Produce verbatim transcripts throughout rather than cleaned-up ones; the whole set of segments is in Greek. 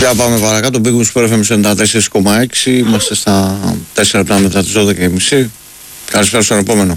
Για πάμε παρακάτω. Big Win Sport εφ εμ ενενήντα τέσσερα κόμμα έξι. Είμαστε στα τέσσερα λεπτά μετά τις δώδεκα και μισή. Καλησπέρα στον επόμενο.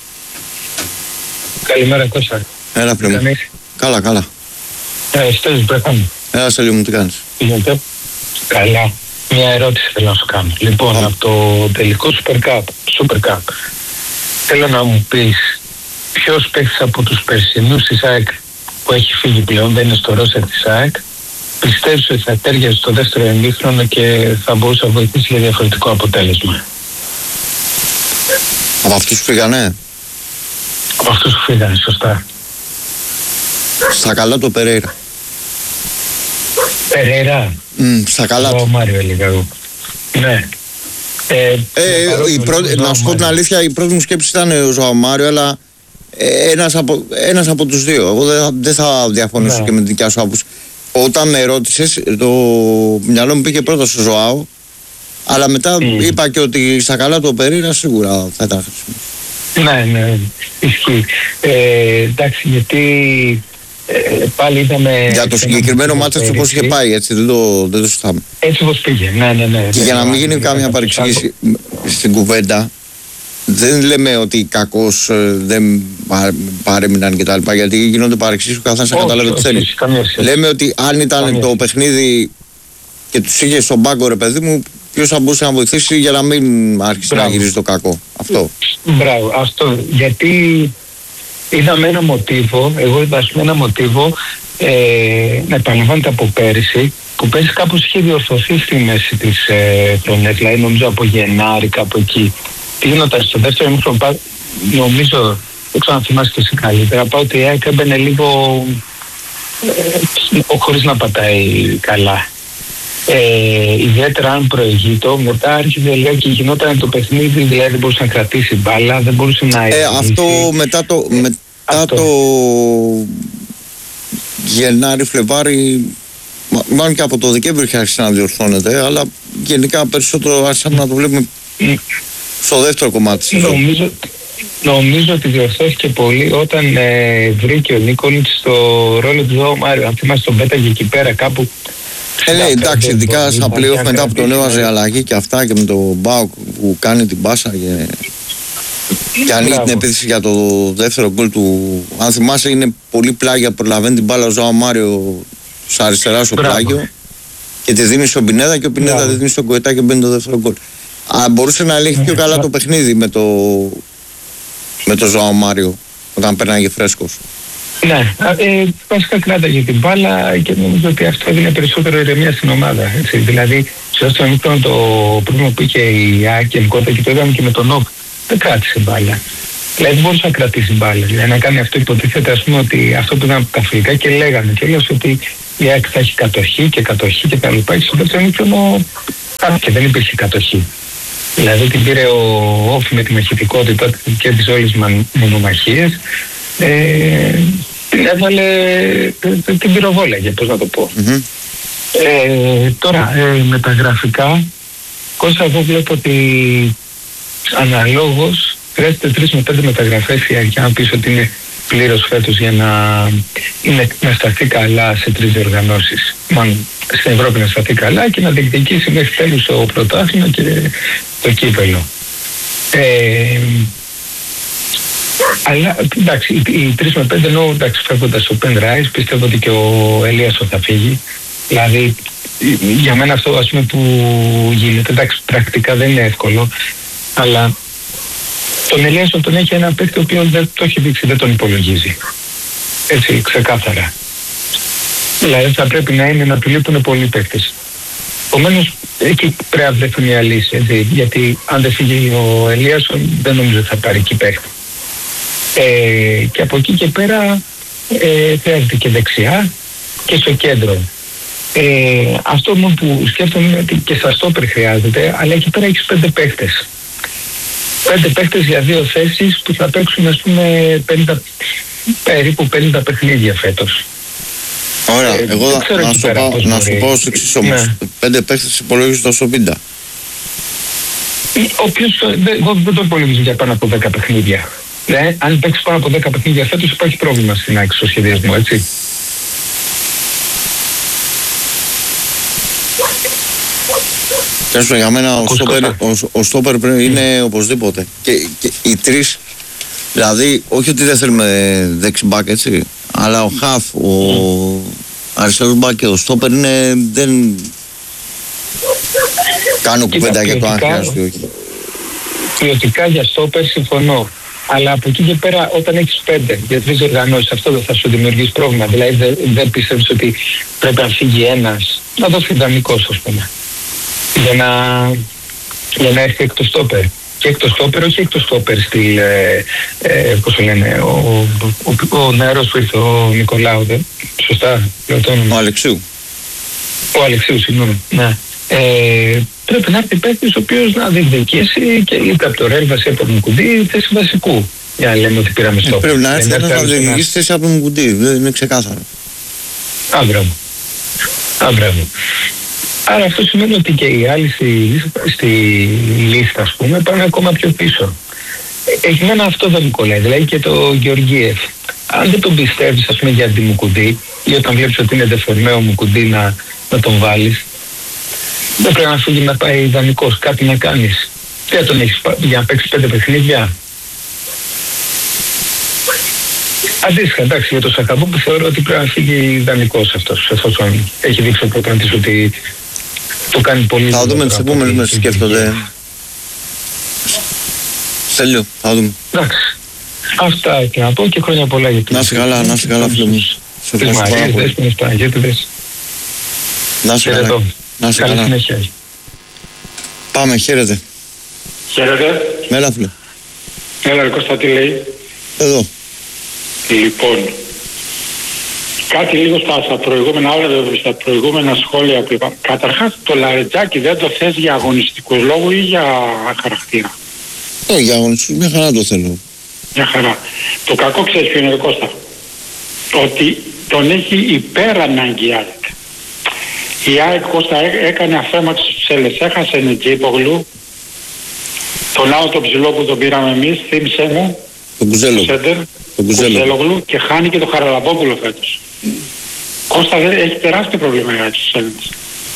Καλημέρα Κώστα. Έλα πριν μου. Καλά, καλά. Ε, Στέλιος Μπρέχαν. Έλα Στέλιο μου, τι κάνεις? Γίνεται. Καλά. Μια ερώτηση θέλω να σου κάνω. Λοιπόν, Α. από το τελικό Super Cup, Super Cup, θέλω να μου πεις ποιος παίκτης από τους περσινούς της ΑΕΚ που έχει φύγει πλέον, δεν είναι στο ρόστερ της ΑΕΚ, πιστεύεις ότι θα τέριαζε στο δεύτερο ημίχρονο και θα μπορούσε να βοηθήσει για διαφορετικό αποτέλεσμα? Από αυτούς που φύγανε. Από αυτούς που φύγανε, σωστά. Στα καλά το Περέιρα. Περέρα. Mm, στα καλά Ο του. Μάριο έλεγα εγώ. Ναι. Ε, Ε, η πρώτη, να σου πω την αλήθεια, η πρώτη μου σκέψη ήταν ο Ζωάο Μάριο, αλλά ε, ένας, από, ένας από τους δύο. Εγώ δεν θα, δεν θα διαφωνήσω Ναι. και με την δικιά σου άποψη. Όταν με ρώτησες, το μυαλό μου πήγε πρώτα στο Ζωάο, αλλά μετά Mm. είπα και ότι στα καλά του Περέιρα σίγουρα θα ήταν χρήσιμο. Ναι, ναι, ισχύει. Ε, εντάξει, γιατί ε, πάλι είδαμε... Για το συγκεκριμένο μάτσο έτσι όπως είχε πάει, έτσι δεν το, δεν το συζητάμε. Έτσι όπως πήγε, ναι, ναι, ναι. Και για να μην γίνει κάμια παρεξήγηση στην κουβέντα, δεν λέμε ότι κακώς ε, δεν πα- παρέμειναν και τα λοιπά, γιατί γίνονται παρεξήγησεις που καθένας θα Όχι, καταλάβει τι όχι, θέλει. όχι, καμία σχέση. Λέμε ότι αν ήταν Καμία το σχέση. παιχνίδι και τους είχε στον πάγκο, ρε παιδί μου, ποιος θα μπορούσε να βοηθήσει για να μην άρχισε να Μπράβο. γυρίζει το κακό. Αυτό. Μπράβο, αυτό. Γιατί είδαμε ένα μοτίβο, εγώ είδα ας πούμε ένα μοτίβο ε, να επαναλαμβάνεται από πέρυσι, που πέρυσι κάπως είχε διορθωθεί στη μέση της ε, χρονιάς, δηλαδή νομίζω από Γενάρη κάπου εκεί. Τι γινόταν στο δεύτερο ημίχρονο, πα- νομίζω, δεν ξέρω αν θυμάσαι και εσύ καλύτερα, πάω ότι η ΑΕΚ έμπαινε λίγο ε, χωρίς να πατάει καλά. Ε, ιδιαίτερα αν προηγείτο, μετά άρχισε λίγα και γινόταν το παιχνίδι, δηλαδή δεν μπορούσε να κρατήσει μπάλα, δεν μπορούσε να... Ε, ηρεμήσει. αυτό μετά το, μετά αυτό. το Γενάρη, Φλεβάρι, μα- μάλλον και από το Δεκέμβριο είχε άρχισε να διορθώνεται, αλλά γενικά περισσότερο άρχισαμε να το βλέπουμε στο δεύτερο κομμάτι της σεζόν. Νομίζω, νομίζω ότι διορθώθηκε πολύ όταν ε, βρήκε ο Νίκολιτς το ρόλο του Ζωάο Μάριο. Αν θυμάσαι, τον πέταγε εκεί πέρα κάπου. Ε, ναι, εντάξει, ειδικά στα μπορεί, play-off θα μετά που τον κρατήσει, έβαζε ναι. αλλαγή και αυτά και με τον Μπάουκ που κάνει την πάσα και, και ανοίγει Μπράβο. την επίθεση για το δεύτερο γκολ του. Αν θυμάσαι, είναι πολύ πλάγια, προλαβαίνει την μπάλα ο Ζωάο Μάριο στα αριστερά στο Μπράβο. πλάγιο και τη δίνει στον Πινέδα και ο Πινέδα Μπράβο. τη δίνει στον Κοετά και μπαίνει το δεύτερο γκολ. Α, μπορούσε να ελέγχει πιο καλά το παιχνίδι με το, με το Ζωάο Μάριο όταν πέρναγε φρέσκος. Ναι, α, ε, βασικά κράταγε την μπάλα και νομίζω ότι αυτό έδινε περισσότερο ηρεμία στην ομάδα. Έτσι. Δηλαδή, στο δεύτερο ημίχρονο το πρόβλημα που είχε η ΑΕΚ γενικότερα και το είδαμε και με τον ΟΚ, δεν κράτησε μπάλα. Δηλαδή, δεν μπορούσε να κρατήσει μπάλα. Δηλαδή, να κάνει αυτό, υποτίθεται ας πούμε, ότι αυτό που ήταν από τα φιλικά και λέγανε και έλεγε ότι η ΑΕΚ θα έχει κατοχή και κατοχή και τα λοιπά. Και στο δεύτερο ημίχρονο και δεν υπήρχε κατοχή. Δηλαδή, την πήρε ο Όφη με τη μαχητικότητα και τις όλες μονομαχίες. Ε, την έβαλε, την πυροβόλαγε, πώς να το πω. Mm-hmm. Ε, τώρα, ε, με τα γραφικά, Κώστα, εγώ βλέπω ότι αναλόγως χρειάζεται τρεις με πέντε μεταγραφές για να πεις ότι είναι πλήρως φέτος για να, είναι, να σταθεί καλά σε τρεις διοργανώσεις. Μάλλον στην Ευρώπη να σταθεί καλά και να διεκδικήσει μέχρι τέλους το πρωτάθλημα και το κύπελλο. Ε, αλλά εντάξει, οι, οι τρεις με πέντε ενώ εντάξει, φεύγοντας ο Πεν Ράις, πιστεύω ότι και ο Ελίασον θα φύγει. Δηλαδή, για μένα αυτό ας πούμε που γίνεται, εντάξει, πρακτικά δεν είναι εύκολο, αλλά τον Ελίασον τον έχει ένα παίκτη ο οποίος δεν το έχει δείξει, δεν τον υπολογίζει. Έτσι, ξεκάθαρα. Δηλαδή θα πρέπει να είναι να του λείπουν πολλοί παίκτες. Επομένως, εκεί πρέπει να βρεθεί μια λύση, έτσι, γιατί αν δεν φύγει ο Ελίασον δεν νομίζω θα πάρει εκεί παίκτη. Ε, και από εκεί και πέρα ε, χρειάζεται και δεξιά και στο κέντρο. Ε, αυτό μόνο που σκέφτομαι είναι ότι και στα στόπερ χρειάζεται, αλλά εκεί πέρα έχεις πέντε παίχτες. Πέντε παίχτες για δύο θέσεις που θα παίξουν ας πούμε πενήντα, περίπου πενήντα παιχνίδια φέτος. Ωραία, Ε, εγώ δεν ξέρω να εκεί σου πέρα πω, πώς να μπορεί. σου πω ως εξής όμως. Ναι. Πέντε παίχτες υπολογίζονται στο πενήντα. Ο οποίος δεν, εγώ δεν το υπολογίζω για πάνω από δέκα παιχνίδια. Ναι, αν παίξει πάνω από δέκα παιχνίδια φέτος υπάρχει πρόβλημα στην άκρη στο σχεδιασμό, έτσι. Και όσο για μένα ο Ακούς στόπερ, καλά. ο, ο στόπερ πρέπει είναι οπωσδήποτε. Και, και οι τρεις, δηλαδή, όχι ότι δεν θέλουμε δεξιμπάκ, έτσι, αλλά ο χαφ, ο αριστερός μπακ και ο στόπερ είναι, δεν κάνω κουβέντα για το αν χρειάζεται ή όχι. Ποιοτικά για στόπερ συμφωνώ. Αλλά από εκεί και πέρα, όταν έχεις πέντε για τρεις οργανώσεις, αυτό δεν θα σου δημιουργήσει πρόβλημα. Δηλαδή, δεν, δεν πιστεύεις ότι πρέπει να φύγει ένας, να δώσει ιδανικός, ας πούμε, για να, για να έρθει εκτός στόπερ. Και εκτός στόπερ, όχι εκτός στόπερ στυλ, ε, ε, πώς το λένε, ο, ο, ο, ο νεαρός που ήρθε, ο Νικολάου, δε, σωστά, λέω το όνομα. Ο Αλεξίου. Ο Αλεξίου, συγγνώμη. Ναι. Ε, πρέπει να έρθει παίκτης ο οποίος να διεκδικήσει και είτε από το Ρέλβας ή από τον Μουκουντή θέση βασικού. Για να λέμε ότι πήραμε στόχο. Πρέπει να έρθει ένας να διεκδικήσει θέση από τον Μουκουντή. Δεν είναι ξεκάθαρο. Άμπραβο. Άμπραβο. Άρα αυτό σημαίνει ότι και οι άλλοι στη, στη λίστα, ας πούμε, πάνε ακόμα πιο πίσω. Έχει μένα αυτό δεν μου κολλάει. Δηλαδή και το Γεωργίεφ. Αν δεν τον πιστεύεις, ας πούμε, για τη Μουκουντή ή όταν βλέπεις ότι είναι δεφορμαίο Μουκουντή να, να τον βάλεις, δεν πρέπει να φύγει να πάει ιδανικός, κάτι να κάνεις. Τι θα τον έχεις για να παίξεις πέντε παιχνίδια. Αντίστοιχα, εντάξει, για το Σακαμπού που θεωρώ ότι πρέπει να φύγει ιδανικός αυτός, εφόσον έχει δείξει ο προπονητής ότι το κάνει πολύ. Θα δούμε τις επόμενες μέρες σκέφτονται. Στέλιο, θα δούμε. Εντάξει. Αυτά και να πω και χρόνια πολλά για το. Να είσαι καλά, να είσαι καλά, φίλε μου. Σε ευχαριστώ πάρα πολύ. Να είσαι καλά. Να είσαι καλά. Πάμε, χαίρετε. Χαίρετε. Μέλα, φίλε. Έλα, ρε Κώστα, τι λέει. Εδώ. Λοιπόν, κάτι λίγο στα, στα προηγούμενα ώρα, στα προηγούμενα σχόλια που είπα. Καταρχάς, το Λαρετζάκι δεν το θες για αγωνιστικούς λόγους ή για χαρακτήρα. Όχι, για αγωνιστικούς, μια χαρά το θέλω. Μια χαρά. Το κακό ξέρεις ποιο είναι, ρε Κώστα. Ότι τον έχει υπερανάγκη η ΑΕΚ. Η ΑΕΚ, Κώστα, έκανε αφέματος στους Έλλες. Έχασε Νετζίπογλου. Τον άλλο τον ψηλό που τον πήραμε εμείς, θύμισε μου. Τον Κουζέλογλου. Τον Κουζέλογλου και χάνει και τον Χαραλαμπόπουλο φέτος. Κώστα έχει τεράστιο πρόβλημα για τους Έλληνες.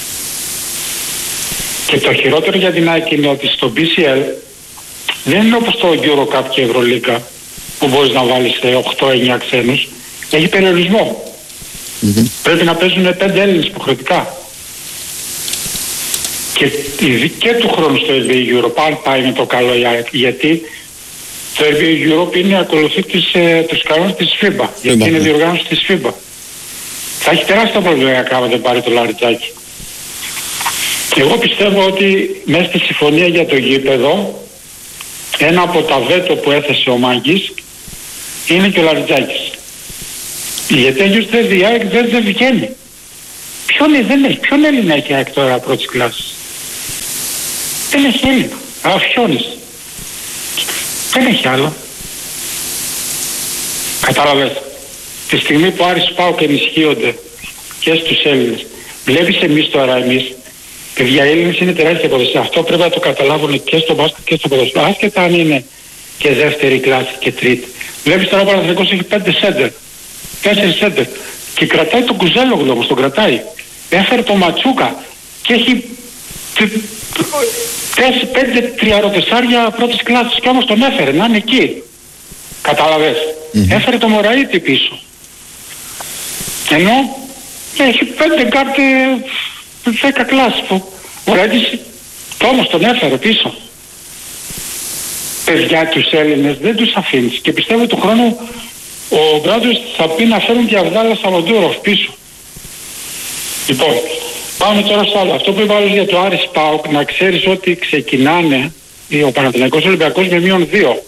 Και το χειρότερο για την ΑΕΚ είναι ότι στο μπι σι ελ δεν είναι όπως το Eurocup και Ευρωλίγκα που μπορείς να βάλεις οκτώ εννιά ξένους. Έχει περιορισμό. Mm-hmm. Πρέπει να παίζουν πέντε Έλληνες υποχρεωτικά. Και, και του χρόνου στο ες μπι έι Europe πάει με το καλό η ΑΕΚ, γιατί το ες μπι έι Europe είναι ακολουθεί τις, ε, τους κανόνες της φίμπα, γιατί είναι διοργάνωση της φίμπα. Θα έχει τεράστια προβλήματα άμα δεν πάρει το Λαριτζάκι. Και εγώ πιστεύω ότι μέσα στη συμφωνία για το γήπεδο ένα από τα βέτο που έθεσε ο Μάγκης είναι και ο Λαριτζάκης. Γιατί αλλιώς η ΑΕΚ δεν, δεν βγαίνει. Ποιον, δεν έχει, ποιον Έλληνα έχει η ΑΕΚ τώρα πρώτης κλάσης. Δεν έχει Έλληνα. Αφιώνεις. Δεν έχει άλλο. Κατάλαβες. Τη στιγμή που Άρης ΠΑΟΚ και ενισχύονται και στους Έλληνες. Βλέπεις εμείς τώρα εμείς. Παιδιά, οι Έλληνες είναι τεράστια υποδοσία. Αυτό πρέπει να το καταλάβουν και στο μπάσκετ και στο ποδοσφαίρο. Άσχετα αν είναι και δεύτερη κλάση και τρίτη. Βλέπεις τώρα ο Παναθηναϊκός έχει πέντε σέντερ. Τέσσερις σέντερ. Και κρατάει τον Κουζέλογλου όμως, τον κρατάει. Έφερε τον Ματσούκα και έχει τέσσερις πέντε τριαροτεσσάρια πρώτης κλάσης και όμως τον έφερε να είναι εκεί. Κατάλαβες. Mm-hmm. Έφερε τον Μωραΐτη πίσω. Ενώ έχει πέντε κάρτε δέκα κλάσεις που ο Μωραΐτης όμως τον έφερε πίσω. Παιδιά τους Έλληνες δεν τους αφήνεις και πιστεύω του χρόνου ο Μπράντος θα πει να φέρουν και Αβδάλα Σαββαντούροφ πίσω. Λοιπόν, πάμε τώρα στο άλλο. Αυτό που είπα για το Άρης ΠΑΟΚ, να ξέρεις ότι ξεκινάνε ο Παναθηναϊκός Ολυμπιακός με μείον δύο.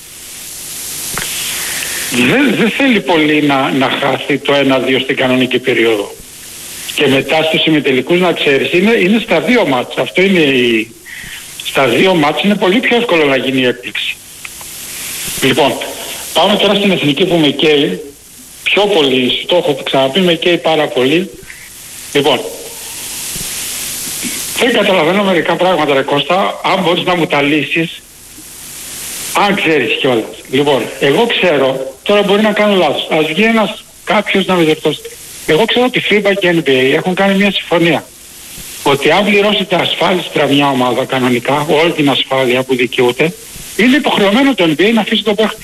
Δεν, δεν θέλει πολύ να, να χάσει το ένα δύο στην κανονική περίοδο. Και μετά στους ημιτελικούς να ξέρεις, είναι, είναι στα δύο μάτς. Αυτό είναι η... Στα δύο μάτς είναι πολύ πιο εύκολο να γίνει η έκπληξη. Λοιπόν, πάμε τώρα στην εθνική που με καίει πιο πολύ, το έχω ξαναπεί, με καίει πάρα πολύ. Λοιπόν, δεν καταλαβαίνω μερικά πράγματα, ρε Κώστα, αν μπορείς να μου τα λύσεις, αν ξέρεις κιόλας. Λοιπόν, εγώ ξέρω, τώρα μπορεί να κάνω λάθος, ας βγει ένας κάποιος να με διορθώσει. Εγώ ξέρω ότι φίμπα και εν μπι έι έχουν κάνει μια συμφωνία. ότι αν πληρώσετε ασφάλιστρα μια ομάδα κανονικά, όλη την ασφάλεια που δικαιούται, είναι υποχρεωμένο το N B A να αφήσει τον παίχτη.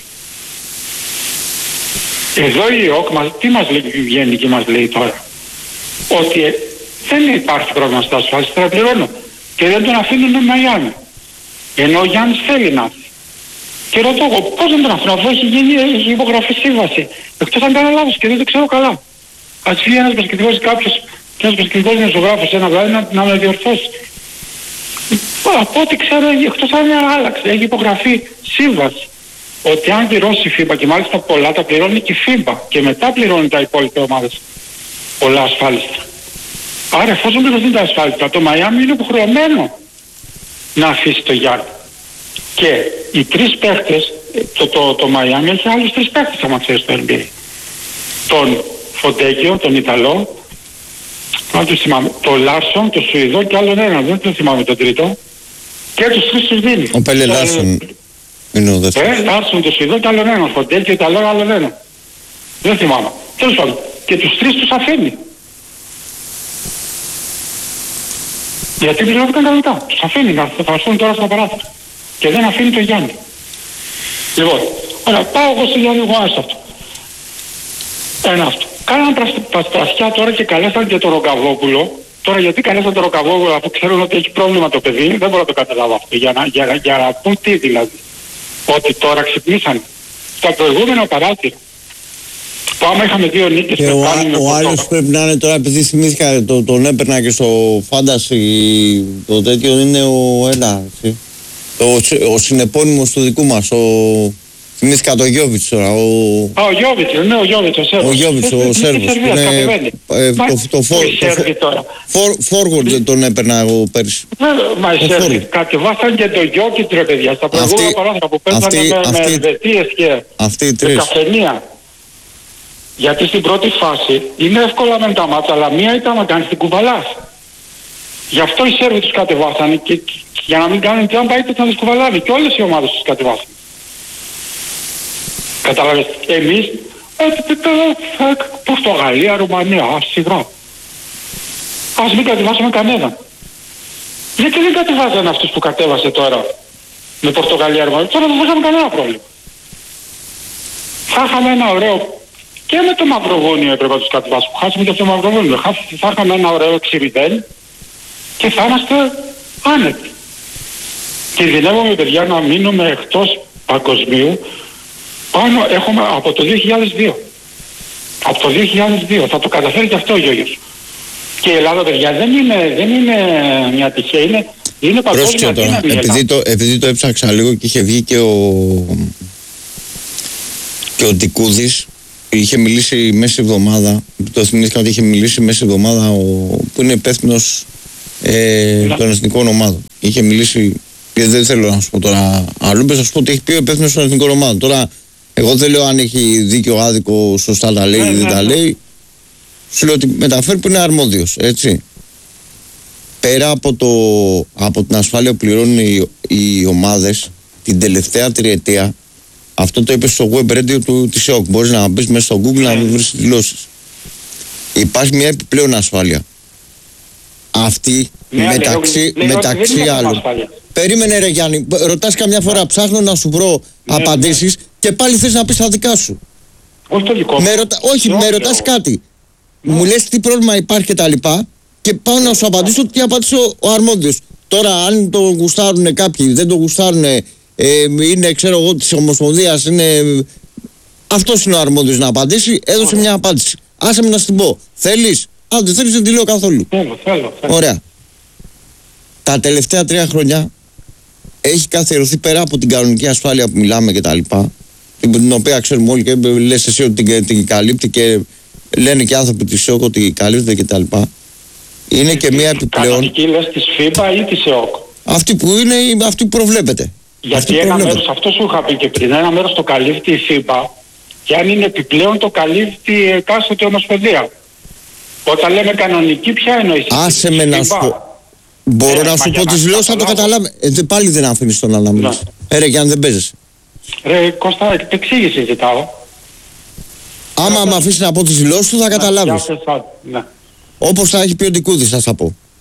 Εδώ η ΕΟΚ τι μας λέει, βγαίνει και μας λέει τώρα? Ότι ε, δεν υπάρχει πρόβλημα στα ασφάλιστρα, πληρώνω. Και δεν τον αφήνουν Μαϊάμι. Ενώ ο Γιάννης θέλει να έρθει. Και ρωτώ εγώ, πώς δεν τον αφήνω, αφού έχει, γίνει, έχει υπογραφεί σύμβαση. Εκτός αν κάνω λάθος και δεν το ξέρω καλά. Ας βγει ένας μπασκετικός κάποιος, και ένας μπασκετικός μεσογράφος ένα βράδυ να, να με διορθώσει. Από ό,τι ξέρω, εκτός αν άλλαξε, έχει υπογραφεί σύμβαση. Ότι αν πληρώσει η φίμπα, και μάλιστα πολλά τα πληρώνει και η φίμπα, και μετά πληρώνει τα υπόλοιπα ομάδες πολλά ασφάλιστα. Άρα εφόσον πληρώνει τα ασφάλιστα, το Μαϊάμι είναι υποχρεωμένο να αφήσει το Γιάννη. Και οι τρεις παίχτες, το, το, το Μαϊάμι έχει άλλους τρεις παίχτες άμα ξέρεις το N B A. Τον Φοντέκιο, τον Ιταλό, αν το θυμάμαι, τον Λάρσον, τον Σουηδό και άλλον έναν, δεν το θυμάμαι τον τρίτο. Και τους τρεις τους δίνει. Ο Πέλε Λάρσον είναι ο δεύτερος. Ε, Λάρσον, τον Σουηδό και άλλον έναν, Φοντέκιο, Ιταλό, άλλον έναν. Δεν θυμάμαι. Τέλος πάντων. Και τους τρεις τους αφήνει. Γιατί πληρώθηκαν κανονικά. Τους αφήνει να θα φαστούν τώρα στα παράθυρα. Και δεν αφήνει τον Γιάννη. Λοιπόν, ωραία, πάω εγώ στο Γιάννη Γουάς αυτό. Ένα αυτό. Κάναν πρασιά τώρα και καλέσαν και τον Ροκαβόπουλο. Τώρα γιατί καλέσαν τον Ροκαβόπουλο αφού ξέρουν ότι έχει πρόβλημα το παιδί, δεν μπορώ να το καταλάβω αυτό. Για να, για, για να πούν τι δηλαδή. Ότι τώρα ξυπνήσαν. Στα προηγούμενα παράθυρα. Που άμα είχαμε δύο νίκες και ο, ο άλλος πρέπει να είναι τώρα, επειδή θυμήθηκα το, τον έπαιρνα και στο Φάντασι το τέτοιο, είναι ο ένα ο, ο συνεπώνυμος του δικού μας, ο, θυμήθηκα το Γιόβιτς τώρα, ο... Α, ο Γιόβιτς, ναι, ο Γιόβιτς, ο Σέρβος. Ο Γιόβιτς, ο Σέρβος, το forward τον έπαιρνα εγώ πέρυσι. Μα οι Σέρβοι κατεβάσαν και το Γιόκιτς ρε παιδιά, στα προηγούμενα παράθυρα που παίζανε με Ελβετίες και καφενεία. Γιατί στην πρώτη φάση είναι εύκολα με τα μάτσα, αλλά μία ήταν να κάνεις την κουβαλάς. Γι' αυτό οι Σέρβοι τους κατεβάσανε και, και για να μην κάνουν τζάμπα είτε να τους κουβαλάνε και όλες οι ομάδες τους κατεβάσανε. Καταλαβαίνεις, εμείς, Πορτογαλία, Ρουμανία, ας σιγά. Ας μην κατεβάσουμε κανέναν. Γιατί δεν κατεβάζανε αυτούς που κατέβασε τώρα με Πορτογαλία, Ρουμανία, τώρα δεν θα είχαμε κανένα πρόβλημα. Θα είχαμε ένα ωραίο. Και με το Μαυροβούνιο έπρεπε να τους κατεβάσουμε. Χάσαμε και αυτό το Μαυροβούνιο. Θα είχαμε ένα ωραίο έξι μηδέν και θα είμαστε άνετοι. Κινδυνεύουμε παιδιά να μείνουμε εκτός παγκοσμίου πάνω έχουμε από το δύο χιλιάδες δύο. Από το δύο χιλιάδες δύο. Θα το καταφέρει και αυτό ο Γιώργος. Και η Ελλάδα παιδιά δεν είναι, δεν είναι μια τυχαία. Είναι, είναι παγκόσμια δύναμη. Επειδή το, επειδή το έψαξα λίγο και είχε βγει και ο, και ο Τικούδης. Είχε μιλήσει μέσα εβδομάδα, το θυμήθηκα ότι είχε μιλήσει μέσα εβδομάδα ο, που είναι υπεύθυνος ε, των εθνικών ομάδων. Είχε μιλήσει, και δεν θέλω να σου πω τώρα αλλού, να σου πω ότι έχει πει ο υπεύθυνος των εθνικών ομάδων. Τώρα, εγώ δεν λέω αν έχει δίκιο άδικο, σωστά τα λέει ή δεν τα λέει. Σου λέω ότι μεταφέρει που είναι αρμόδιος, έτσι. Πέρα από, το, από την ασφάλεια που πληρώνουν οι, οι ομάδες, την τελευταία τριετία, αυτό το είπε στο web radio του της ΕΟΚ. Μπορείς να μπεις μέσα στο Google να βρεις δηλώσεις. Υπάρχει μια επιπλέον ασφάλεια. Αυτή ναι, μεταξύ, λέει, μεταξύ λέει, άλλων. Περίμενε ρε Γιάννη, ρωτάς καμιά φορά, ψάχνω να σου βρω ναι, απαντήσεις ναι. Και πάλι θες να πεις τα δικά σου. Όχι το δικό με ρωτα... Όχι, με ρωτάς κάτι. Ναι. Μου λες τι πρόβλημα υπάρχει και τα λοιπά και πάω να σου απαντήσω τι απαντήσω ο αρμόδιος. Τώρα αν το γουστάρουν κάποιοι, δεν το γουστάρουν. Ε, είναι ξέρω εγώ της Ομοσπονδίας, είναι... αυτός είναι ο αρμόδιος να απαντήσει, έδωσε μια απάντηση. Άσε με να στην πω. Θέλεις? Αν δεν θέλεις δεν τη λέω καθόλου. Θέλω, θέλω, θέλω. Ωραία. Τα τελευταία τρία χρόνια έχει καθιερωθεί πέρα από την κανονική ασφάλεια που μιλάμε και τα λοιπά, την οποία ξέρουμε όλοι και λες εσύ ότι την, την καλύπτει και λένε και άνθρωποι της ΕΟΚ ότι καλύπτεται και τα λοιπά. Είναι και μια επιπλέον... Κανονική λες της φίμπα ή της ΕΟΚ? Αυτή που είναι, αυτή που προβλέπεται. Γιατί ένα μέρος, αυτό σου είχα πει και πριν, ένα μέρος το καλύπτει η φίμπα και αν είναι επιπλέον το καλύπτει η εκάστοτε ομοσπονδία. Όταν λέμε κανονική, ποια εννοείς? Άσε με να σου πω. Μπορώ ε, να σου πω τις δηλώσεις, θα το καταλάβει. Ε, πάλι δεν αφήνεις τον άλλο να μιλήσει. Ε, ρε, και αν δεν παίζεσαι. Ρε, Κώστα, εξήγηση ζητάω. Άμα με αφήσεις να πω τις δηλώσεις του, θα καταλάβεις. Ναι. Όπως θα έχει πει ο Ντικούδης, θα σας πω.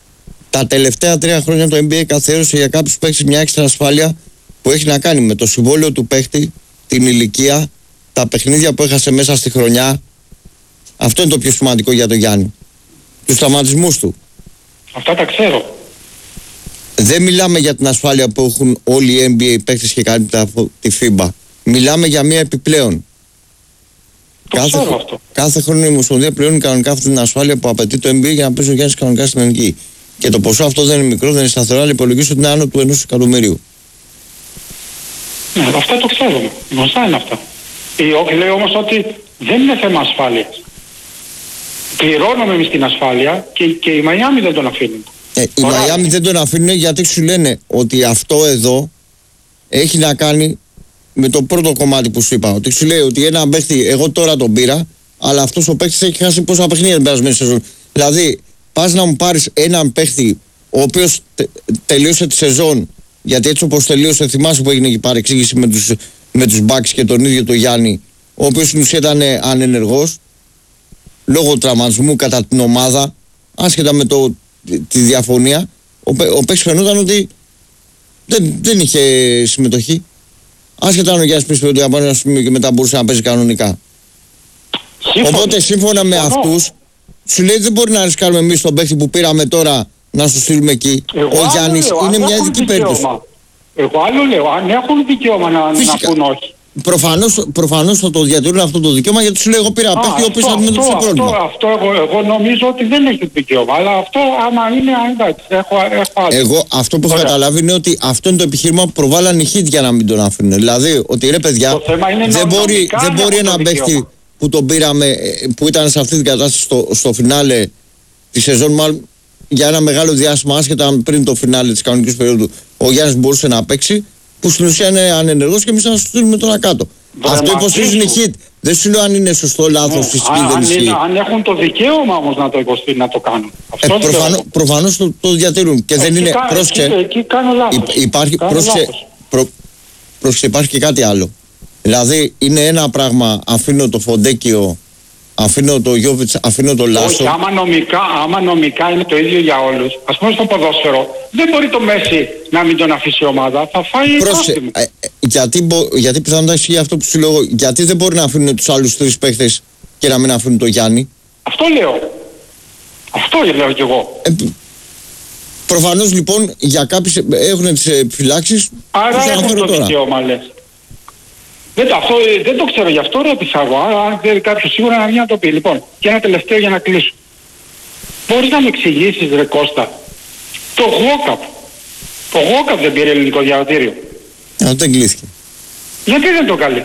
τα τελευταία τρία χρόνια το N B A καθιέρωσε για κάποιους παίκτες μια έξτρα ασφάλεια που έχει να κάνει με το συμβόλαιο του παίκτη, την ηλικία, τα παιχνίδια που έχασε μέσα στη χρονιά. Αυτό είναι το πιο σημαντικό για τον Γιάννη. Τους τραυματισμούς του. Αυτά τα ξέρω. Δεν μιλάμε για την ασφάλεια που έχουν όλοι οι N B A παίκτες και κάτι από τη φίμπα. Μιλάμε για μια επιπλέον. Το Κάθε, ξέρω αυτό. κάθε χρόνο η Ομοσπονδία πληρώνει κανονικά αυτή την ασφάλεια που απαιτεί το N B A για να παίζει ο Γιάννης κανονικά στην ελληνική. Και το ποσό αυτό δεν είναι μικρό, δεν είναι σταθερό, αλλά υπολογίζω ότι είναι άνω του ενός εκατομμυρίου. Ναι, αυτά το ξέρουμε. Γνωστά είναι αυτά. Η ΟΚ λέει όμως ότι δεν είναι θέμα ασφάλειας. Πληρώνουμε εμείς την ασφάλεια και, και η Μαϊάμι δεν τον αφήνουν. Ε, η Μαϊάμι δεν τον αφήνουν γιατί σου λένε ότι αυτό εδώ έχει να κάνει με το πρώτο κομμάτι που σου είπα. Ότι σου λέει ότι ένα παίχτη, εγώ τώρα τον πήρα, αλλά αυτός ο παίχτης έχει χάσει πόσα παιχνίδια την περασμένη σεζόν. Δηλαδή, πας να μου πάρεις έναν παίχτη ο οποίος τε, τελείωσε τη σεζόν, γιατί έτσι όπως τελείωσε, θυμάσαι που έγινε και η παρεξήγηση με τους, με τους Bucks και τον ίδιο τον Γιάννη, ο οποίος στην ουσία ήταν ανενεργός λόγω τραυματισμού κατά την ομάδα, άσχετα με το, τη διαφωνία, ο, ο παίκτης φαινόταν ότι δεν, δεν είχε συμμετοχή. Άσχετα αν ο Γιάννης πήρε το ένα σημείο και μετά μπορούσε να παίζει κανονικά. Σύμφωνα. Οπότε σύμφωνα με αυτούς, σου λέει δεν μπορεί να ρισκάρουμε εμείς τον παίκτη που πήραμε τώρα να σου στείλουμε εκεί. Εγώ ο Γιάννης λέω, είναι μια ειδική περίπτωση. Εγώ άλλο λέω, αν έχουν δικαίωμα να, να πούν όχι. Προφανώς, προφανώς θα το διατηρούν αυτό το δικαίωμα, γιατί σου λέει εγώ πήρα παίκτη ο οποίος αντιμετωπίσει το πρόβλημα. Αυτό, αυτό εγώ, εγώ νομίζω ότι δεν έχει δικαίωμα, αλλά αυτό άμα είναι, εντάξει, έχω, έχω άλλο. Εγώ αυτό που έχω καταλάβει είναι ότι αυτό είναι το επιχείρημα που προβάλλανε οι Heat για να μην τον αφήνουν. Δηλαδή ότι ρε παιδιά, δεν μπορεί, δεν μπορεί ένα παίκτη που τον πήραμε, που ήταν σε αυτή την κατάσταση στο, στο φινάλε τη σεζόν, μάλλον για ένα μεγάλο διάστημα, άσχετα πριν το φινάλε της κανονικής περίοδου, ο Γιάννης μπορούσε να παίξει, που στην ουσία είναι ανενεργός και εμείς θα σου στείλουμε τώρα κάτω. Βρε, αυτό υποστηρίζουν οι Heat. Δεν σου λέω αν είναι σωστό, λάθος, ισχύει, ναι, δεν ισχύει. Αν έχουν το δικαίωμα όμως να το υποστηρίζουν, να το κάνουν. Ε, προφανώς, προφανώς το, το διατηρούν. Και ε, δεν είναι. Πρόσεξε. Εκεί, εκεί κάνω λάθος. Υπάρχει, κάνω πρόσεξε, λάθος. Προ, πρόσεξε, υπάρχει και κάτι άλλο. Δηλαδή είναι ένα πράγμα, αφήνω το Φοντέκιο, αφήνω το Γιόβιτς, αφήνω το Λάσο. Όχι, άμα νομικά, άμα νομικά είναι το ίδιο για όλους. Ας πούμε στο ποδόσφαιρο, δεν μπορεί το Μέση να μην τον αφήσει η ομάδα, θα φάει πρόστιμο. Ε, ε, γιατί, γιατί πιθανότατα ισχύει αυτό που σου λέω, γιατί δεν μπορεί να αφήνουν τους άλλους τρεις παίχτες και να μην αφήνουν τον Γιάννη. Αυτό λέω. Αυτό λέω κι εγώ. Ε, προφανώς λοιπόν για κάποιους έχουν τις επιφυλάξεις. Άρα έχουν το δικαίωμα, λες. Δεν, αυτό, δεν το ξέρω γι' αυτό ρώτησα εγώ, αν ξέρει κάποιος σίγουρα να βγει να το πει. Λοιπόν, και ένα τελευταίο για να κλείσω. Μπορείς να με εξηγήσεις ρε Κώστα, το Γόκαπ. Το Γόκαπ δεν πήρε ελληνικό διαβατήριο. Α, δεν κλείθηκε. Γιατί δεν το καλεί.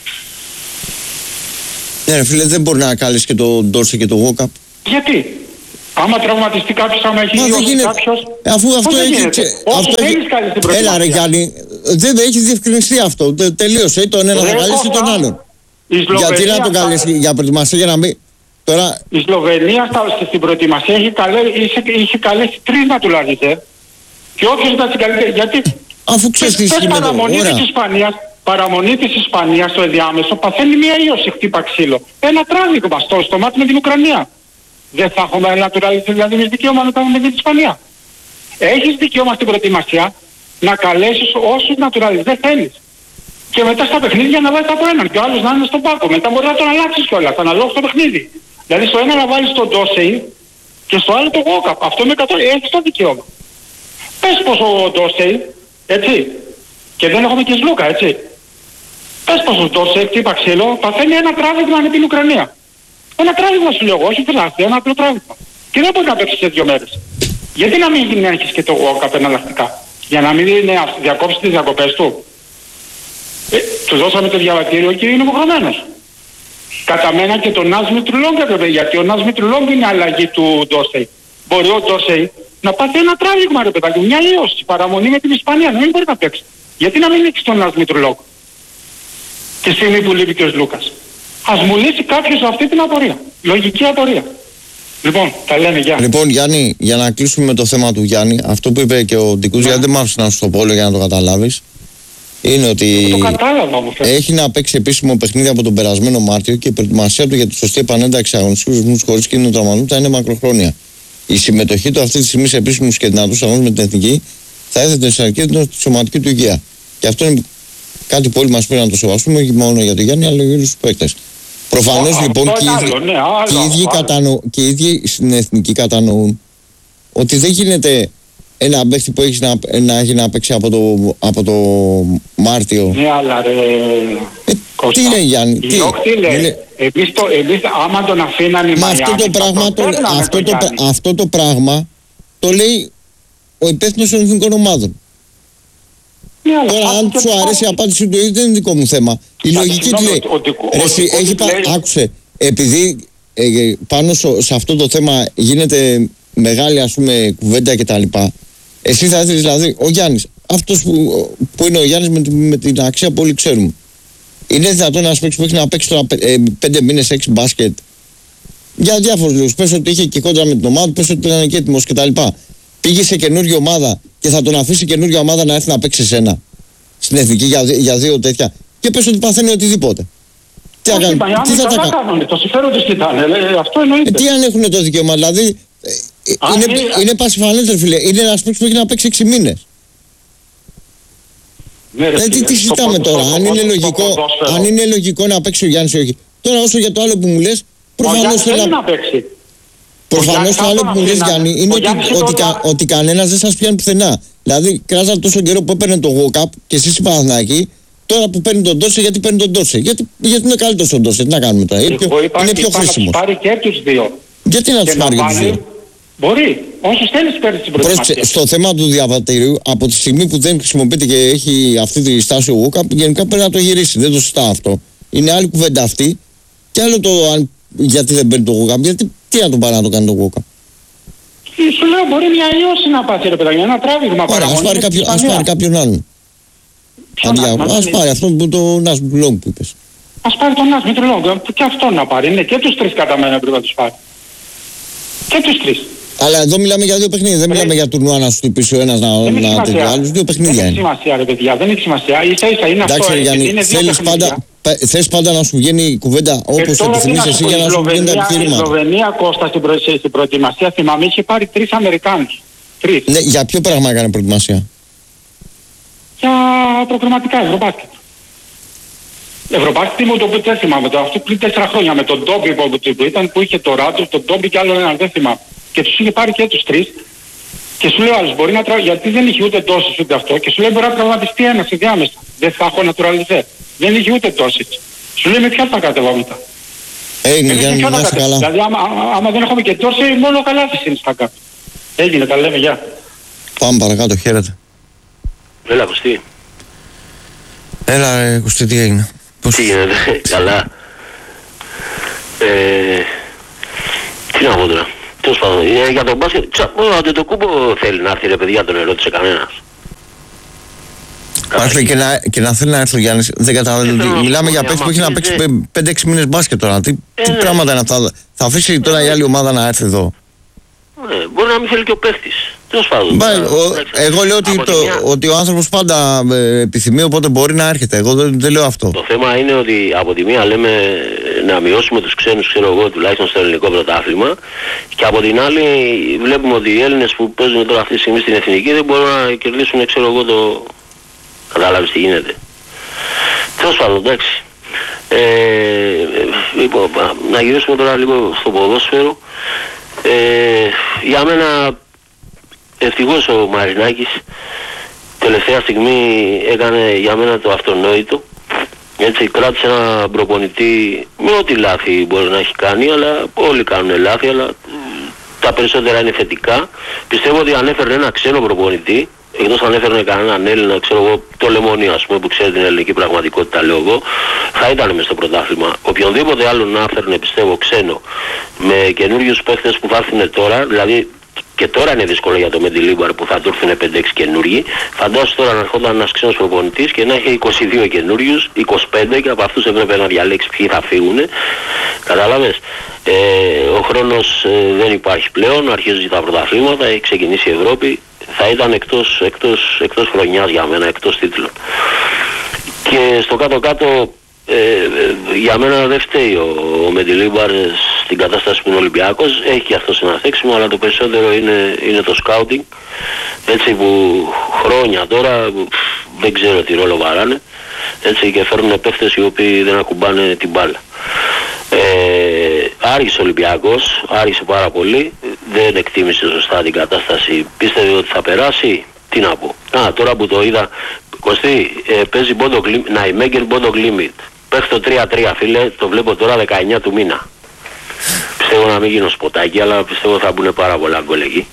Ναι ρε φίλε, δεν μπορεί να καλείς και το Ντόρσε και το Γόκαπ. Γιατί. Άμα τραυματιστεί κάποιος, άμα έχει λιώσει κάποιος. Αφού αυτό έχει. Όσο θέλεις καλείς την προετοιμασία. Έλα ρε Γιάννη, δεν έχει διευκρινιστεί αυτό. Τελείωσε, τον ένα θα καλέσει τον άλλον. Γιατί να τον καλέσει για προετοιμασία, για να μην. Τώρα... Η Σλοβενία στην προετοιμασία είχε, καλέ, είχε, είχε καλέσει τρεις naturalized. Και όποιος ήταν στην καλύτερη. Γιατί. Αφού ξέρεις τι ισχύει με το Ισπανίας, παραμονή της Ισπανίας στο ενδιάμεσο παθαίνει μια ίωση, χτύπα ξύλο. Ένα τράβηγμα στο, στο μάτι με την Ουκρανία. Δεν θα έχουμε naturalized, δηλαδή με δικαίωμα να κάνουμε με την Ισπανία. Έχεις δικαίωμα στην προετοιμασία να καλέσεις όσους naturalized δεν θέλεις. Και μετά στα παιχνίδια να βάζεις από έναν και ο άλλος να είναι στον πάκο. Μετά μπορεί να τον αλλάξεις κιόλας, αναλόγως στο παιχνίδι. Δηλαδή στο ένα να βάλεις τον Ντόσεϊ και στο άλλο το Γόκαπ. Αυτό με κατώ... έχεις το δικαίωμα. Πες πως ο Ντόσεϊ, έτσι, και δεν έχουμε και Σλούκα, έτσι. Πες πως ο Ντόσεϊ, χτύπα ξύλο, παθαίνει ένα τράβηγμα με την Ουκρανία. Ένα τράβηγμα σου λέω εγώ, όχι φιλάθλιο, ένα απλό τράβηγμα. Και δεν μπορεί να παίξει σε δύο μέρες. Γιατί να μην γίνει έχεις και το Γόκαπ εναλλακτικά. Για να μην διακόψει τις διακοπές του. Ε, του δώσαμε το διαβατήριο και είναι υποχρεωμένος. Κατά μένα και τον Νάσμι Τρουλόγκ έπρεπε, γιατί ο Νάσμι Τρουλόγκ είναι αλλαγή του Ντόσεϊ. Μπορεί ο Ντόσεϊ να πάθει ένα τράβηγμα ρε παιδάκι, μια ίωση, παραμονή με την Ισπανία, να μην μπορεί να παίξει. Γιατί να μην έχεις τον Νάσμι Τρουλόγκ τη στιγμή που λείπει και ο Λούκας. Ας μου λύσει κάποιος αυτή την απορία. Λογική απορία. Λοιπόν, τα λέμε, γεια. Λοιπόν, Γιάννη, για να κλείσουμε με το θέμα του Γιάννη, αυτό που είπε και ο Ντικούς, γιατί δεν μ' άφησε να σου το πω για να το καταλάβεις, είναι ότι το κατάλαβα, μου έχει να παίξει επίσημο παιχνίδι από τον περασμένο Μάρτιο και η προετοιμασία του για τη σωστή επανένταξη αγωνιστικούς ρυθμούς χωρίς κίνδυνο τραυματισμού θα είναι μακροχρόνια. η συμμετοχή του αυτή τη στιγμή σε επίσημους και δυνατούς αγώνες με την εθνική θα έθετε σε αρκετή τη σωματική του υγεία. Και αυτό είναι κάτι που όλοι μας πρέπει να το σεβαστούμε, όχι μόνο για τον Γιάννη, αλλά για όλους τους παίκτες. Προφανώς Α, λοιπόν και, άλλο, ναι, άλλο, και, οι ίδιοι άλλο. κατανο, και οι ίδιοι στην εθνική κατανοούν ότι δεν γίνεται ένα παίκτη που έχει να, να έχει να παίξει από το, από το Μάρτιο. Ναι, αλλά ρε... Ε, τι είναι Γιάννη, τι είναι... Εμείς, το, εμείς άμα τον αφήναν οι Μα αυτό το, πράγμα, το, αυτό, το, αυτό το πράγμα το λέει ο υπεύθυνος των εθνικών ομάδων. Ναι, αλλά τώρα αν σου αρέσει η απάντηση του δεν είναι δικό μου θέμα. Η λογική τι λέει. Έχει πά, άκουσε, επειδή ε, πάνω στο, σε αυτό το θέμα γίνεται μεγάλη ας πούμε κουβέντα κτλ. Εσύ θα ήθελες δηλαδή, ο Γιάννης, αυτός που, που είναι ο Γιάννης με, με την αξία που όλοι ξέρουμε. Είναι δυνατόν να παίξει που έχει να παίξει τώρα ε, πέντε μήνες, έξι μπάσκετ. Για διάφορους λόγους. Πες ότι είχε και κόντρα με την ομάδα, πες ότι ήταν και έτοιμος κτλ. Πήγε σε καινούργια ομάδα και θα τον αφήσει καινούργια ομάδα να έρθει να παίξει σένα. Στην εθνική για, για δύο τέτοια. Και πες ότι παθαίνει οτιδήποτε. Τι, όχι, αγαν, τι θα τα κάνουν. Το συμφέρον τους κοιτάνε. Αυτό εννοείται. Ε, τι αν έχουν το δικαίωμα, δηλαδή. Ε, είναι, είναι, είναι πασιφανές, φίλε. Είναι ένας παίκτης που έχει να παίξει έξι μήνες. Ναι, ρε, ε, τι, τι συζητάμε τώρα, αν είναι, λογικό, αν είναι λογικό να παίξει ο Γιάννης ή όχι. Τώρα όσο για το άλλο που μου λες, προφανώς θέλει να παίξει. Προφανώς το άλλο που μου λες Γιάννη είναι ότι, ότι, κα, ότι κανένας δεν σας πιάνει πουθενά. Δηλαδή κράζατε τόσο καιρό που έπαιρνε το Γουόκαπ και εσείς οι Παναθηναϊκοί, τώρα που παίρνει τον Ντόρσε, γιατί παίρνει τον Ντόρσε. Γιατί, γιατί είναι καλύτερος τον Ντόρσε, τι να κάνουμε τώρα. Είναι πιο, είναι πιο χρήσιμος. πάρει και τους δύο. Γιατί να τους πάρει και τους δύο. Μπορεί, όσους θέλεις παίρνει την προετοιμασία. Στο θέμα του διαβατηρίου, από τη στιγμή που δεν χρησιμοποιείται και έχει αυτή τη στάση ο Γουόκαπ, γενικά πρέπει να το γυρίσει. Δεν το συζητάω αυτό. Είναι άλλη κουβέντα αυτή. Και άλλο το αν, γιατί δεν παίρνει το Γουόκαπ, γιατί τι να τον πάρει να το κάνει το Γουόκαπ. Σου λέω μπορεί μια ιώση να πάθει ρε παιδάκι, ένα τράβηγμα παραγωγή. Ας πάρει, κάποιο, ας πάρει κάποιον άλλον. Ας πάρει αυτόν που το Νάσμιτ Λόγκ που είπες. Ας πάρει τον Νάσμιτ Λόγκ και αυτόν να πάρει. Είναι και τους τρεις κατά μένα πρέπει να τους πάρει. Και τους τρεις. Αλλά εδώ μιλάμε για δύο παιχνίδια. Δεν μιλάμε για τουρνουά να σου χτυπήσει ο ένας να τέτοιο άλλο. Δύο παιχνίδια είναι. Δεν έχει σημασία, ρε παιδιά. Δεν έχει σημασία. Ίσα ίσα είναι αυτό. Εντάξει, Γιάννη, θέλεις πάντα, θες πάντα να σου βγαίνει η κουβέντα όπως επιθυμείς εσύ για να σου βγαίνει τα επιχειρήματα. Η Σλοβενία, Κώστα, στην, προ... στην προετοιμασία θυμάμαι είχε πάρει τρεις Αμερικάνους. Τρεις. Ναι, για ποιο πράγμα έκανε προετοιμασία? Για προκριματικά Ευρωμπάσκετ. Ευρωμπάσκετ μου το που δεν θυμάμαι. Το αυτό πριν τέσσερα χρόνια με τον Ντόμπι που ήταν που είχε το Ράντο, τον Ντόμπι και άλλο έναν δεν θυμάμαι. Και τους είχε πάρει και τους τρεις. Και σου λέει ο άλλος μπορεί να τραυματιστεί, γιατί δεν είχε ούτε τόσες ούτε αυτό. Και σου λέει μπορεί να τραυματιστεί ένας ενδιάμεσα. Δεν θα έχω naturalize. Δεν είχε ούτε τόσες. Σου λέει με ποια θα κατέβα μετά. Έγινε Γιάννη, να είσαι καλά. Δηλαδή άμα, άμα δεν έχουμε και τόσες, μόνο καλά τις είναι στα κάτω. Έγινε, τα λέμε, γεια. Πάμε παρακάτω, χαίρετε. Έλα Κωστή. Έλα ρε Κωστή, τι έγινε? Πώς... Τι γίνεται, καλά. Ε, τι να πω τώρα. Τέλος πάντων, για τον μπάσκετ, μόνο Αντετοκούμπο θέλει να έρθει ρε παιδιά, τον ερώτησε κανένας. Άρχισε και να, και να θέλει να έρθει ο Γιάννης, δεν καταλαβαίνω. Μιλάμε για παίκτη που έχει να παίξει πέντε έξι μήνες μπάσκετ τώρα. Τι, ε, τι ναι. πράγματα είναι αυτά? Θα αφήσει τώρα ε, η άλλη ομάδα να έρθει εδώ? Ναι, μπορεί να μην θέλει και ο παίχτης. Τέλος πάντων. Μπα, ο, εγώ λέω ότι, το, μια... ότι ο άνθρωπος πάντα ε, επιθυμεί, οπότε μπορεί να έρχεται. Εγώ δεν, δεν λέω αυτό. Το θέμα είναι ότι από τη μία λέμε να μειώσουμε τους ξένους, ξέρω εγώ, τουλάχιστον στο ελληνικό πρωτάθλημα. Και από την άλλη βλέπουμε ότι οι Έλληνες που παίζουν τώρα αυτή τη στιγμή στην εθνική δεν μπορούν να κερδίσουν, ξέρω εγώ, το. Κατάλαβες τι γίνεται. Τέλος πάντων, εντάξει. Ε, λοιπόν, να γυρίσουμε τώρα λίγο στο ποδόσφαιρο. Ε, για μένα ευτυχώς ο Μαρινάκης τελευταία στιγμή έκανε για μένα το αυτονόητο. Έτσι κράτησε ένα προπονητή με ό,τι λάθη μπορεί να έχει κάνει, αλλά όλοι κάνουν λάθη, αλλά τα περισσότερα είναι θετικά. Πιστεύω ότι αν έφερνε ένα ξένο προπονητή, εκτός αν έφερνε κανέναν Έλληνα, ξέρω εγώ, το Λεμονίο ας πούμε που ξέρει την ελληνική πραγματικότητα λέω εγώ, θα ήταν μες στο πρωτάθλημα. Οποιονδήποτε άλλο να έφερνε πιστεύω ξένο με καινούριους παίχτες που θα έρθουν τώρα, δηλαδή και τώρα είναι δύσκολο για το Μεντιλίμπαρ που θα του έρθουν πέντε έξι καινούργοι. Φαντάσου τώρα να ερχόταν ένας ξένος προπονητής και να έχει είκοσι δύο καινούριους, είκοσι πέντε και από αυτούς έπρεπε να διαλέξει ποιοι θα φύγουν. Κατάλαβες. Ε, ο χρόνος ε, δεν υπάρχει πλέον, αρχίζει τα πρωταθλήματα, έχει ξεκινήσει η Ευρώπη. Θα ήταν εκτός, εκτός, εκτός χρονιάς για μένα, εκτός τίτλων. Και στο κάτω-κάτω ε, ε, για μένα δεν φταίει ο, ο Μεντιλίμπαρ στην κατάσταση που είναι Ολυμπιακός. Έχει και αυτό ένα θέξιμο, αλλά το περισσότερο είναι, είναι το σκάουτινγκ. Έτσι που χρόνια τώρα δεν ξέρω τι ρόλο βαράνε. Έτσι και φέρνουν παίχτες οι οποίοι δεν ακουμπάνε την μπάλα. Ε, άργησε ο Ολυμπιακός, άργησε πάρα πολύ, δεν εκτίμησε σωστά την κατάσταση, πίστευε ότι θα περάσει, τι να πω. Α, τώρα που το είδα, Κωστή, ε, παίζει Μπόντο Γκλίμιτ, Νάιμέγκερ Μπόντο Γκλίμιτ, παίζει το τρία τρία φίλε, το βλέπω τώρα δεκαεννιά του μήνα. Πιστεύω να μην γίνω σποτάκι, αλλά πιστεύω θα μπουν πάρα πολλά γκολ εκεί.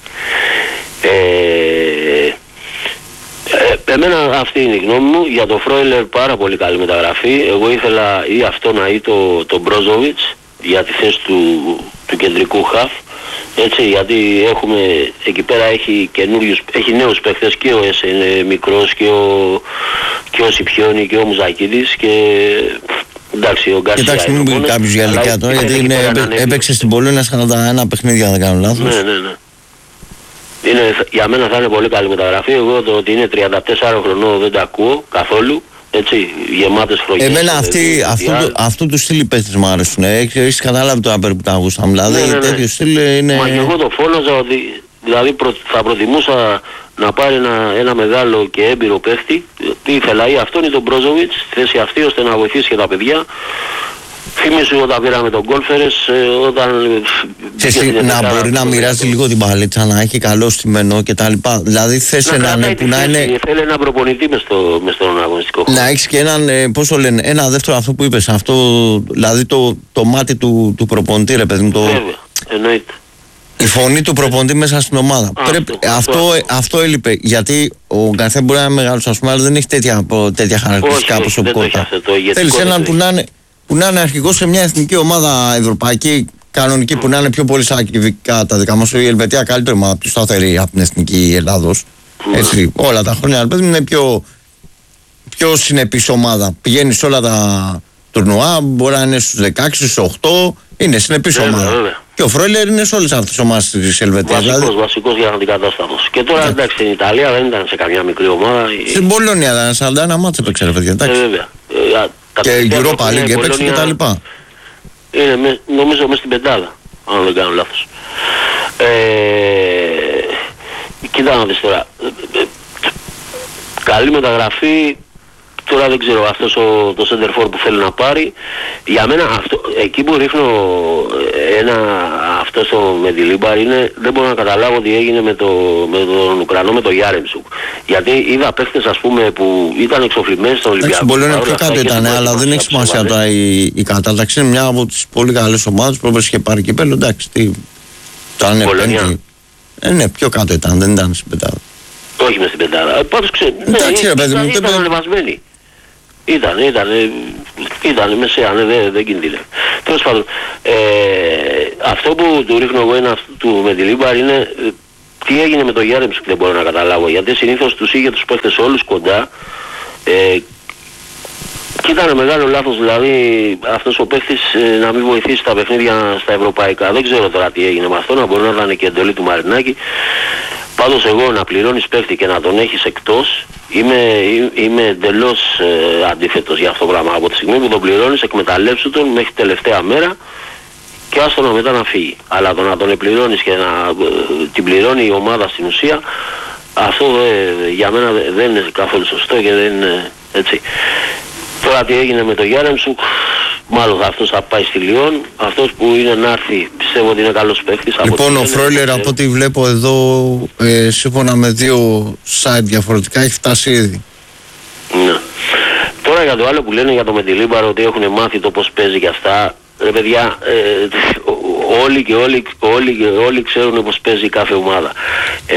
Ε, Ε, εμένα αυτή είναι η γνώμη μου. Για το Φρόιλερ πάρα πολύ καλή μεταγραφή. Εγώ ήθελα ή αυτό να ή το, το Μπρόζοβιτς για τη θέση του, του κεντρικού χαφ. Έτσι, γιατί έχουμε εκεί πέρα έχει καινούριους, έχει νέους παίχτες, και ο Έσε είναι μικρός και ο, και ο Σιπιόνι και ο Μουζακίδης και εντάξει ο Γκάρσια. Κοιτάξτε, μην πει κάποιος για ηλικία τώρα, γιατί είναι, έπαιξε στην Πολώνια σαράντα ένα παιχνίδια, αν δεν κάνω λάθος. Ναι, ναι, ναι. Είναι, για μένα θα είναι πολύ καλή μεταγραφή. Εγώ το ότι είναι τριάντα τέσσερα χρονών δεν τα ακούω καθόλου. Έτσι, γεμάτες χρονιές. Εμένα αυτοί, αυτού, αυτού, αυτού του στυλ οι παίχτες μου αρέσουν. Έχεις καταλάβει το άπερ που τα αγούσαμε. Δηλαδή, ναι, ναι, ναι. τέτοιο στυλ είναι... Μα και εγώ το φώναζα ότι δηλαδή προ, θα προτιμούσα να πάρει ένα, ένα μεγάλο και έμπειρο παίχτη. Τι ήθελα, ή αυτόν ή τον Μπρόζοβιτς, στη θέση αυτή, ώστε να βοηθήσει και τα παιδιά. Θυμήσου όταν πήραμε τον Γκόλφερες, όταν... Ξέρεις, να μπορεί να μοιράζει λίγο την παλίτσα, να έχει καλό στημένο κτλ. Δηλαδή θες έναν που να είναι... Θέλει έναν προπονητή μες, στο, μες στον αγωνιστικό χώρο. Να έχεις και έναν, πώς το λένε, ένα δεύτερο αυτό που είπες, αυτό, δηλαδή το, το μάτι του, του προπονητή, ρε παιδί μου. Το... Βέβαια, εννοείται. Η φωνή του προπονητή μέσα στην ομάδα. Α, Πρέπει, αυτό, αυτό, αυτό, αυτό έλειπε. Γιατί ο Γκαρθέ μπορεί να είναι μεγάλος, ας πούμε, αλλά δεν έχει τέτοια, τέτοια χαρακτηριστικά προσωπικότητα. Θέλεις έναν που να είναι... που να είναι αρχηγός σε μια εθνική ομάδα ευρωπαϊκή, κανονική, mm. που να είναι πιο πολύ σαν ακυβικά τα δικά μας. Η Ελβετία καλύτερη ομάδα, πιο σταθερή από την εθνική Ελλάδος. Mm. Έτσι, όλα τα χρόνια παιδί, είναι πιο, πιο συνεπής ομάδα. Πηγαίνει σε όλα τα τουρνουά, μπορεί να είναι στους δεκαέξι, στους οκτώ, είναι συνεπής yeah, ομάδα. Yeah. Και ο Φρόιλερ είναι σε όλες αυτές τις ομάδες της Ελβετίας. Βασικός, δηλαδή. βασικός για αντικατάστατος. Και τώρα yeah. εντάξει, στην Ιταλία δεν ήταν σε καμιά μικρή ομάδα. Στην Πολωνία ήταν σαράντα ένα μάτς έπαιξε, ρε παιδιά. Ε, βέβαια. Ε, και Europa League έπαιξε και τα λοιπά. Είναι με, νομίζω μες στην πεντάδα, αν δεν κάνω λάθος. Ε, κοίτα να δεις τώρα. Καλή μεταγραφή. Τώρα δεν ξέρω αυτός ο, το center for που θέλει να πάρει. Για μένα αυτό, εκεί που ρίχνω ένα, αυτό στο Μεντιλίμπαρ είναι, δεν μπορώ να καταλάβω τι έγινε με, το, με τον Ουκρανό, με τον Γιάρεμτσουκ. Γιατί είδα παίχτες ας πούμε που ήταν εξοφλημένοι στον Ολυμπιακό. Μπορεί να πιο κάτω ήταν, αλλά δεν έχει σημασία τώρα η, η κατάταξη. Είναι μια από τις πολύ καλές ομάδες που έπρεπε και πάρει κύπελλο. Εντάξει, τι, ήταν πέμπτη. Ε, ναι, πιο κάτω ήταν, δεν ήταν στην πεντάδα. Όχι μες στην πεντάδα. Πάντως ξέρω, εντάξει, ρε, παιδί, ήταν, ήταν ανεβασμένοι. Ήταν, ήταν, ήταν μεσαία, ναι, δεν, δεν κινδύνευε. Τέλος πάντων, ε, αυτό που του ρίχνω εγώ ένα του Μεντιλίμπαρ είναι ε, τι έγινε με τον Γιάρεμψουκ, δεν μπορώ να καταλάβω. Γιατί συνήθως τους είχε τους παίχτες όλους κοντά ε, και ήταν μεγάλο λάθος δηλαδή αυτός ο παίχτης ε, να μην βοηθήσει τα παιχνίδια στα ευρωπαϊκά. Δεν ξέρω τώρα τι έγινε με αυτό, να μπορεί να ήταν και εντολή του Μαρινάκη. Πάντως εγώ να πληρώνεις παίχτη και να τον έχεις εκτός, είμαι, είμαι εντελώς ε, αντίθετος για αυτό το πράγμα. Από τη στιγμή που τον πληρώνεις, εκμεταλλεύσου τον μέχρι τελευταία μέρα και άστο να μετά να φύγει. Αλλά το να τον πληρώνεις και να ε, την πληρώνει η ομάδα στην ουσία, αυτό ε, για μένα δεν είναι καθόλου σωστό και δεν είναι έτσι. Τώρα τι έγινε με τον Γιάρεμτσουκ, μάλλον αυτός θα πάει στη Λιόν, αυτός που είναι να έρθει πιστεύω ότι είναι καλός παίκτης. Λοιπόν ο Φρόιλερ από ό,τι βλέπω εδώ ε, σύμφωνα με δύο site διαφορετικά έχει φτάσει ήδη. Ναι. Τώρα για το άλλο που λένε για το Μεντιλίμπαρ ότι έχουν μάθει το πως παίζει και αυτά, ρε παιδιά, ε, όλοι και όλοι, όλοι, και όλοι ξέρουν πως παίζει κάθε ομάδα. Ε,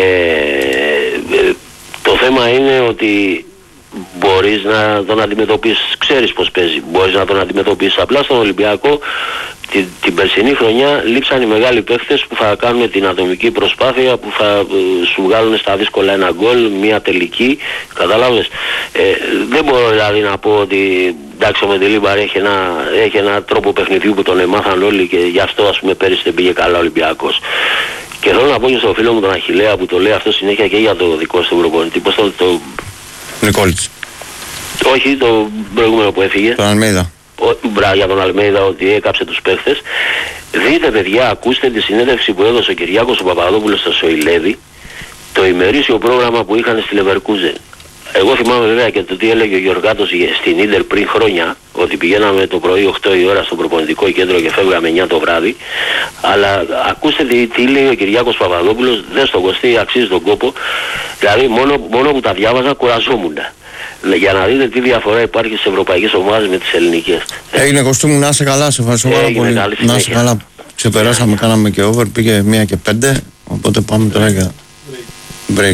ε, το θέμα είναι ότι μπορείς να τον αντιμετωπίσεις, ξέρεις πως παίζει, μπορείς να τον αντιμετωπίσεις. Απλά στον Ολυμπιακό την, την περσινή χρονιά λείψαν οι μεγάλοι παίχτες που θα κάνουν την ατομική προσπάθεια, που θα ε, σου βγάλουν στα δύσκολα ένα γκολ, μια τελική, καταλάβες. Ε, δεν μπορώ δηλαδή να πω ότι εντάξει ο Μεντιλίμπαρ έχει ένα, έχει ένα τρόπο παιχνιδιού που τον εμάθαν όλοι και γι' αυτό ας πούμε πέρυσι δεν πήγε καλά ο Ολυμπιακός. Και θέλω να πω και στον φίλο μου τον Αχιλλέα που το λέει αυτό συνέχεια και για το δικό του προπονητή, πως το... το Νικόλιτς. Όχι, το προηγούμενο που έφυγε. Τον Αλμέιδα. μπρά, για τον Αλμέιδα ότι έκαψε τους παίχτες. Δείτε παιδιά, ακούστε τη συνέντευξη που έδωσε ο Κυριάκος ο Παπαδόπουλος στο Σοηλέδη, το ημερήσιο πρόγραμμα που είχαν στη Leverkusen. Εγώ θυμάμαι βέβαια και το τι έλεγε ο Γιωργάτος στην Ίντερ πριν χρόνια, ότι πηγαίναμε το πρωί οκτώ η ώρα στο προπονητικό κέντρο και φεύγαμε εννιά το βράδυ. Αλλά ακούστε τι, τι λέει ο Κυριάκος Παπαδόπουλος, δες τον Κωστή, αξίζει τον κόπο. Δηλαδή μόνο, μόνο που τα διάβαζα κουραζόμουν. Για να δείτε τι διαφορά υπάρχει στις ευρωπαϊκές ομάδες με τις ελληνικές. Έγινε Κωστή μου, να είσαι καλά, σε ευχαριστώ πάρα πολύ. Να είσαι καλά, ξεπεράσαμε, κάναμε και over, πήγε μία και πέντε, οπότε πάμε τώρα για break.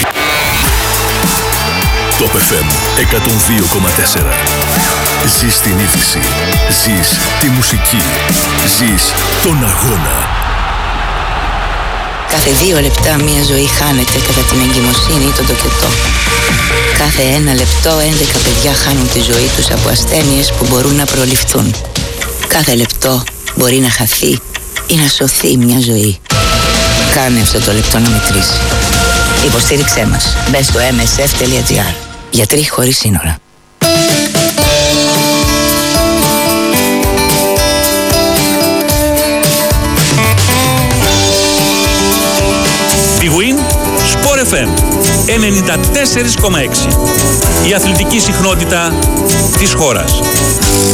Top εφ εμ εκατόν δύο κόμμα τέσσερα. Ζεις την είδηση, ζεις τη μουσική, ζεις τον αγώνα. Κάθε δύο λεπτά μία ζωή χάνεται κατά την εγκυμοσύνη ή τον τοκετό. Κάθε ένα λεπτό έντεκα παιδιά χάνουν τη ζωή τους από ασθένειες που μπορούν να προληφθούν. Κάθε λεπτό μπορεί να χαθεί ή να σωθεί μια ζωή. Κάνε αυτό το λεπτό να μετρήσει. Υποστήριξέ μας. Μπες στο εμ ες εφ τελεία τζι άρ. Γιατροί χωρίς σύνορα. Big Win, Sport εφ εμ ενενήντα τέσσερα κόμμα έξι. Η αθλητική συχνότητα της χώρας.